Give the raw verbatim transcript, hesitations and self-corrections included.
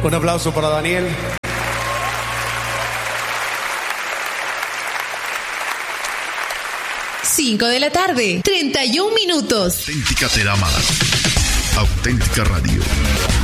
Un aplauso para Daniel. cinco de la tarde, treinta y un minutos. Auténtica Teramara. Auténtica Radio.